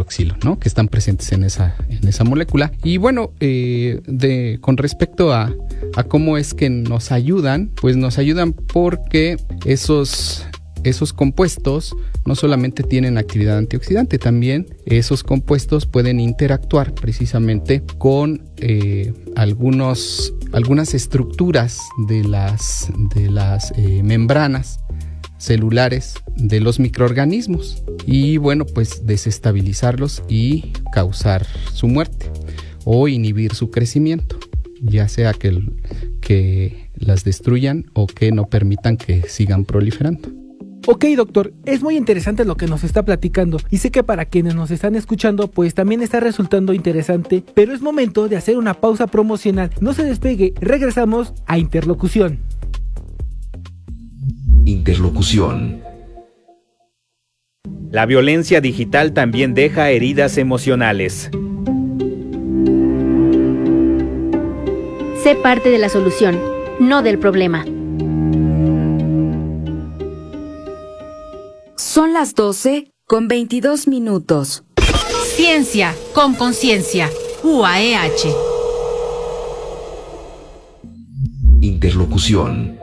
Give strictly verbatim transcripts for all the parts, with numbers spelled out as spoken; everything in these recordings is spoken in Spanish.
hidroxilo, ¿no? Que están presentes en esa, en esa molécula. Y bueno, eh, de, con respecto a, a cómo es que nos ayudan, pues nos ayudan porque esos... Esos compuestos no solamente tienen actividad antioxidante, también esos compuestos pueden interactuar precisamente con eh, algunos, algunas estructuras de las, de las eh, membranas celulares de los microorganismos y bueno, pues desestabilizarlos y causar su muerte o inhibir su crecimiento, ya sea que, que las destruyan o que no permitan que sigan proliferando. Ok, doctor, es muy interesante lo que nos está platicando y sé que para quienes nos están escuchando pues también está resultando interesante, pero es momento de hacer una pausa promocional. No se despegue, regresamos a Interlocución. Interlocución. La violencia digital también deja heridas emocionales. Sé parte de la solución, no del problema. Son las doce con veintidós minutos. Ciencia con conciencia. U A E H. Interlocución.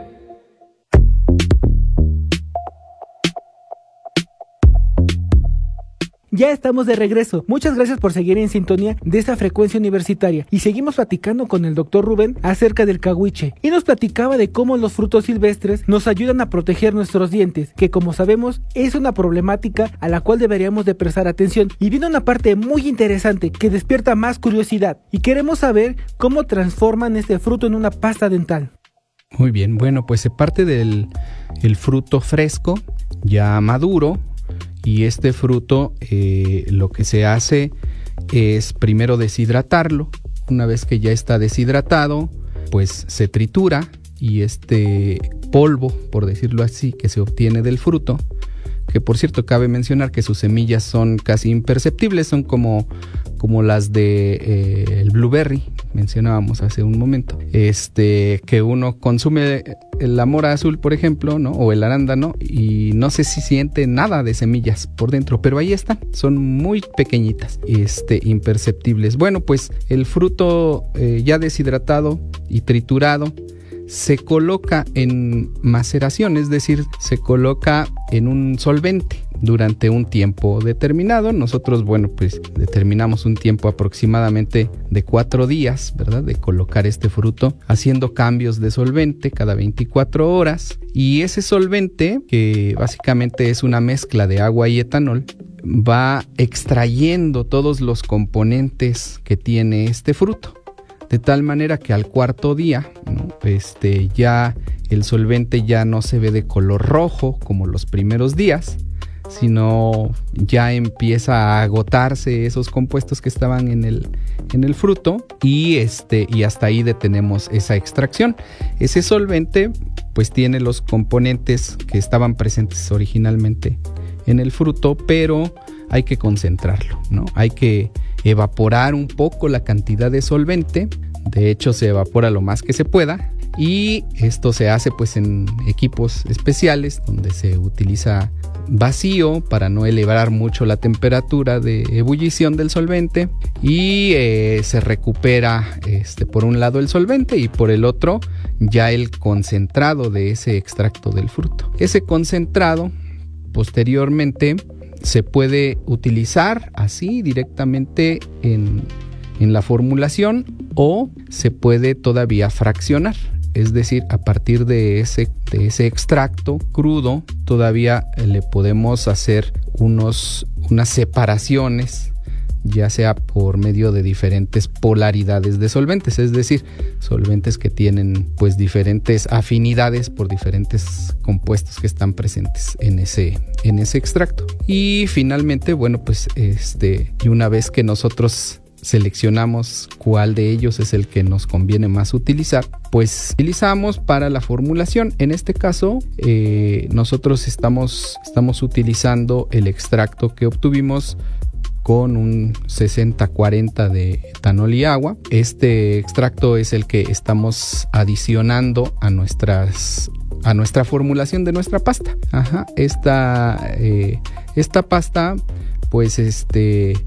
Ya estamos de regreso. Muchas gracias por seguir en sintonía de esta frecuencia universitaria. Y seguimos platicando con el doctor Rubén acerca del cahuiche. Y nos platicaba de cómo los frutos silvestres nos ayudan a proteger nuestros dientes, que como sabemos es una problemática a la cual deberíamos de prestar atención. Y viene una parte muy interesante que despierta más curiosidad. Y queremos saber cómo transforman este fruto en una pasta dental. Muy bien, bueno, pues se parte del el fruto fresco, ya maduro. Y este fruto eh, lo que se hace es primero deshidratarlo. Una vez que ya está deshidratado, pues se tritura y este polvo, por decirlo así, que se obtiene del fruto, que por cierto cabe mencionar que sus semillas son casi imperceptibles, son como, como las de eh, el blueberry, mencionábamos hace un momento, este, que uno consume la mora azul, por ejemplo, ¿no? O el arándano y no sé si siente nada de semillas por dentro, pero ahí están, son muy pequeñitas, este, imperceptibles. Bueno, pues el fruto eh, ya deshidratado y triturado se coloca en maceración, es decir, se coloca en un solvente durante un tiempo determinado. Nosotros, bueno, pues determinamos un tiempo aproximadamente de cuatro días, ¿verdad? De colocar este fruto, haciendo cambios de solvente cada veinticuatro horas. Y ese solvente, que básicamente es una mezcla de agua y etanol, va extrayendo todos los componentes que tiene este fruto. De tal manera que al cuarto día, ¿no? este, ya el solvente ya no se ve de color rojo como los primeros días, sino ya empieza a agotarse esos compuestos que estaban en el, en el fruto y, este, y hasta ahí detenemos esa extracción. Ese solvente pues tiene los componentes que estaban presentes originalmente en el fruto, pero hay que concentrarlo, ¿no? Hay que evaporar un poco la cantidad de solvente. De hecho, se evapora lo más que se pueda y esto se hace pues en equipos especiales donde se utiliza vacío para no elevar mucho la temperatura de ebullición del solvente y eh, se recupera este, por un lado el solvente y por el otro ya el concentrado de ese extracto del fruto. Ese concentrado posteriormente se puede utilizar así directamente en, en la formulación o se puede todavía fraccionar. Es decir, a partir de ese, de ese extracto crudo todavía le podemos hacer unos, unas separaciones, ya sea por medio de diferentes polaridades de solventes, es decir, solventes que tienen pues diferentes afinidades por diferentes compuestos que están presentes en ese, en ese extracto. Y finalmente, bueno, pues este, y una vez que nosotros seleccionamos cuál de ellos es el que nos conviene más utilizar, pues utilizamos para la formulación. En este caso, eh, nosotros estamos, estamos utilizando el extracto que obtuvimos con un sesenta cuarenta de etanol y agua. Este extracto es el que estamos adicionando a nuestras a nuestra formulación de nuestra pasta. Ajá, esta, eh, esta pasta pues este